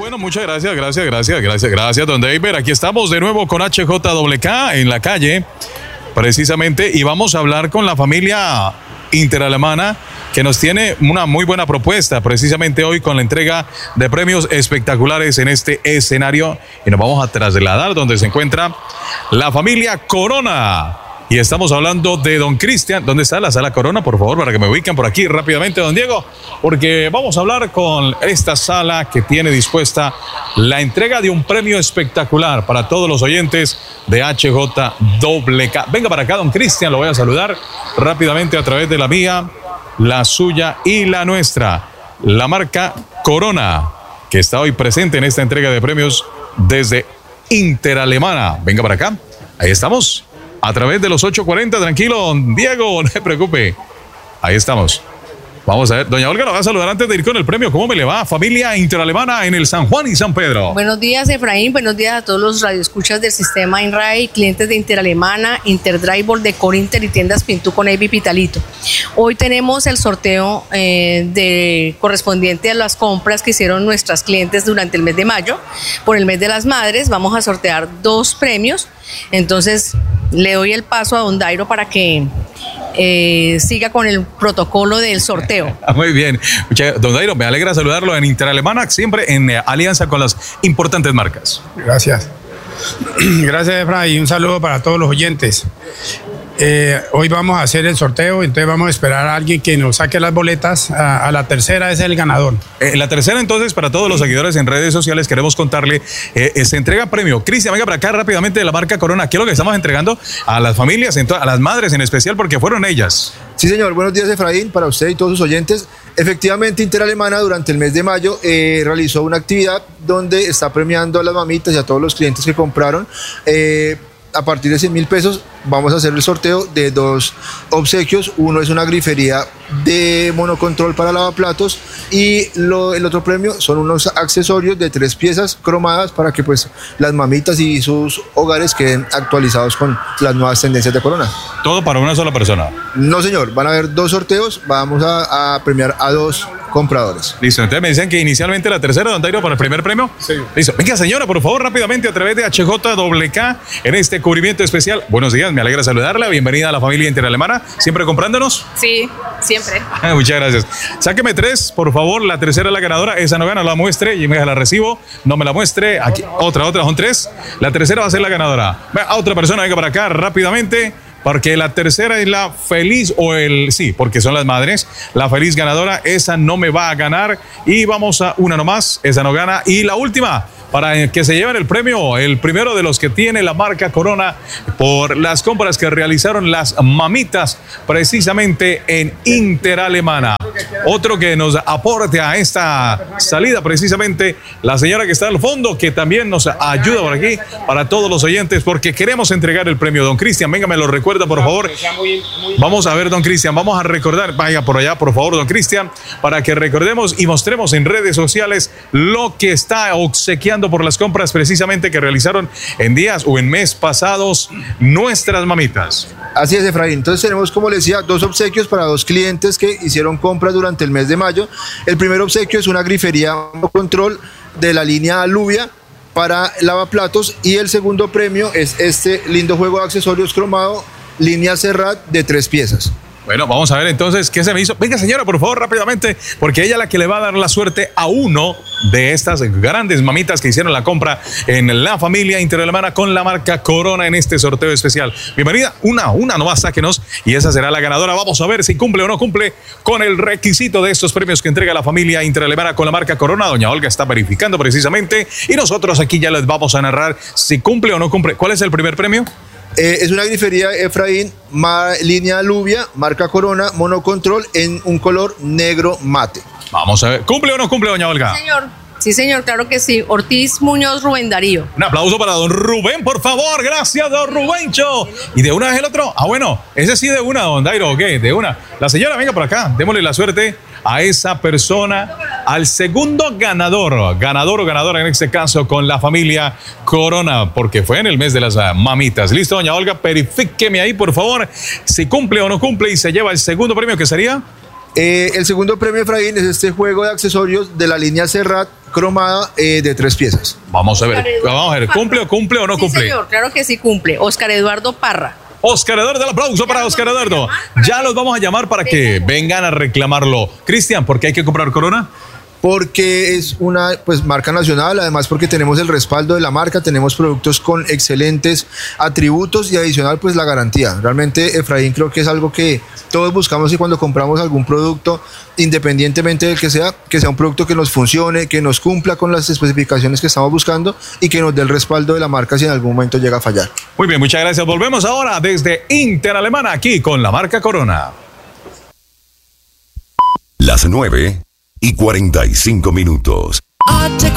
Bueno, muchas gracias, don David. Aquí estamos de nuevo con HJWK en la calle, precisamente, y vamos a hablar con la familia interalemana que nos tiene una muy buena propuesta precisamente hoy con la entrega de premios espectaculares en este escenario, y nos vamos a trasladar donde se encuentra la familia Corona. Y estamos hablando de don Cristian. ¿Dónde está la sala Corona, por favor, para que me ubiquen por aquí rápidamente, don Diego? Porque vamos a hablar con esta sala que tiene dispuesta la entrega de un premio espectacular para todos los oyentes de HJWK. Venga para acá, don Cristian, lo voy a saludar rápidamente a través de la mía, la suya y la nuestra. La marca Corona, que está hoy presente en esta entrega de premios desde Interalemana. Venga para acá, ahí estamos. A través de los 8:40, tranquilo, don Diego, no se preocupe. Ahí estamos. Vamos a ver, doña Olga, lo va a saludar antes de ir con el premio. ¿Cómo me le va? Familia Interalemana en el San Juan y San Pedro. Buenos días, Efraín. Buenos días a todos los radioescuchas del sistema INRAE, clientes de Interalemana, Interdrive, de Corinter y tiendas Pintú con Evi Pitalito. Hoy tenemos el sorteo correspondiente a las compras que hicieron nuestras clientes durante el mes de mayo. Por el mes de las madres vamos a sortear 2 premios. Entonces, le doy el paso a don Dairo para que siga con el protocolo del sorteo. Muy bien. Don Dairo, me alegra saludarlo en Interalemana, siempre en alianza con las importantes marcas. Gracias. Gracias, Efraín. Un saludo para todos los oyentes. Hoy vamos a hacer el sorteo, entonces vamos a esperar a alguien que nos saque las boletas. A la tercera es el ganador. La tercera, entonces, para todos los seguidores en redes sociales, queremos contarle, se entrega premio. Cristian, venga para acá rápidamente de la marca Corona. ¿Qué es lo que estamos entregando a las familias, a las madres en especial, porque fueron ellas? Sí, señor. Buenos días, Efraín, para usted y todos sus oyentes. Efectivamente, Interalemana durante el mes de mayo realizó una actividad donde está premiando a las mamitas y a todos los clientes que compraron. A partir de 100.000 pesos vamos a hacer el sorteo de 2 obsequios. Uno es una grifería de monocontrol para lavaplatos y el otro premio son unos accesorios de 3 piezas cromadas para que pues las mamitas y sus hogares queden actualizados con las nuevas tendencias de Corona. ¿Todo para una sola persona? No, señor, van a haber 2 sorteos, vamos a premiar a 2 compradores. Listo, entonces me dicen que inicialmente la tercera, don Dairo, para el primer premio. Sí. Listo. Venga, señora, por favor, rápidamente a través de HJWK en este cubrimiento especial. Buenos días, me alegra saludarla. Bienvenida a la familia Interalemana. ¿Siempre comprándonos? Sí, siempre. Muchas gracias. Sáqueme 3, por favor. La tercera es la ganadora. Esa no gana, la muestre y me la recibo. No me la muestre. Aquí, otra, son 3. La tercera va a ser la ganadora. A otra persona, venga para acá rápidamente. Porque la tercera es la feliz, sí, porque son las madres, la feliz ganadora, esa no me va a ganar. Y vamos a una nomás, esa no gana. Y la última, para que se lleven el premio, el primero de los que tiene la marca Corona por las compras que realizaron las mamitas precisamente en Interalemana. Otro que nos aporte a esta salida precisamente, la señora que está al fondo, que también nos ayuda por aquí para todos los oyentes, porque queremos entregar el premio. Don Cristian, venga, me lo recuerda, por favor. Vamos a ver, don Cristian, vamos a recordar, vaya por allá, por favor, don Cristian, para que recordemos y mostremos en redes sociales lo que está obsequiando por las compras precisamente que realizaron en días o en mes pasados nuestras mamitas. Así es, Efraín. Entonces tenemos, como les decía, 2 obsequios para 2 clientes que hicieron compras durante el mes de mayo. El primer obsequio es una grifería control de la línea Aluvia para lavaplatos y el segundo premio es este lindo juego de accesorios cromado línea Serrat de 3 piezas. Bueno, vamos a ver entonces qué se me hizo. Venga, señora, por favor, rápidamente, porque ella es la que le va a dar la suerte a uno de estas grandes mamitas que hicieron la compra en la familia Interalemana con la marca Corona en este sorteo especial. Bienvenida, una nomás, sáquenos, y esa será la ganadora. Vamos a ver si cumple o no cumple con el requisito de estos premios que entrega la familia Interalemana con la marca Corona. Doña Olga está verificando precisamente y nosotros aquí ya les vamos a narrar si cumple o no cumple. ¿Cuál es el primer premio? Es una grifería Efraín, línea Aluvia, marca Corona, monocontrol en un color negro mate. Vamos a ver, ¿cumple o no cumple, doña Olga? Sí, señor, claro que sí. Ortiz Muñoz Rubén Darío. Un aplauso para don Rubén, por favor. Gracias, don Rubencho. ¿Y de una es el otro? Ah, bueno, ese sí de una, don Dairo, ¿ok? De una. La señora, venga por acá, démosle la suerte a esa persona, al segundo ganador, ganador o ganadora en este caso con la familia Corona, porque fue en el mes de las mamitas. Listo, doña Olga, verifíqueme ahí, por favor, si cumple o no cumple y se lleva el segundo premio, que sería... El segundo premio, Efraín, es este juego de accesorios de la línea Serrat cromada de 3 piezas. Vamos a ver, ¿cumple o no cumple? Sí, señor, claro que sí cumple. Oscar Eduardo Parra. Oscar Eduardo, el aplauso para Oscar Eduardo. Ya los vamos a llamar para que vengan a reclamarlo. Cristian, ¿por qué hay que comprar Corona? Porque es una marca nacional, además porque tenemos el respaldo de la marca, tenemos productos con excelentes atributos y adicional la garantía. Realmente, Efraín, creo que es algo que todos buscamos, y cuando compramos algún producto, independientemente del que sea un producto que nos funcione, que nos cumpla con las especificaciones que estamos buscando y que nos dé el respaldo de la marca si en algún momento llega a fallar. Muy bien, muchas gracias. Volvemos ahora desde Interalemana, aquí con la marca Corona. Las 9:45.